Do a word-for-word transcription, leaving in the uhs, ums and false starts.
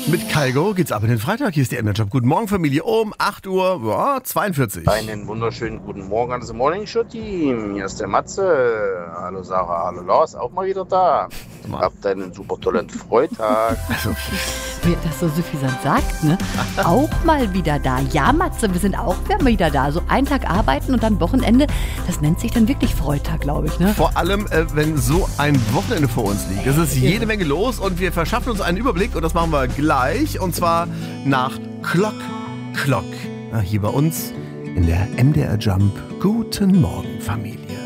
Mit Kaigo geht's ab in den Freitag. Hier ist der M D Job. Guten Morgen, Familie. Um acht Uhr ja, zweiundvierzig. Einen wunderschönen guten Morgen an das Morning Show Team. Hier ist der Matze. Hallo Sarah, hallo Lars, auch mal wieder da. Habt einen super tollen Freitag. Also, Wie er das so suffisant sagt, ne? Auch mal wieder da. Ja, Matze, wir sind auch wieder da. So einen Tag arbeiten und dann Wochenende. Das nennt sich dann wirklich Freitag, glaube ich, ne? vor allem, äh, wenn so ein Wochenende vor uns liegt. Es ist jede Menge los und wir verschaffen uns einen Überblick und das machen wir gleich. Und zwar nach Clock, Clock. Hier bei uns in der M D R Jump. Guten Morgen, Familie.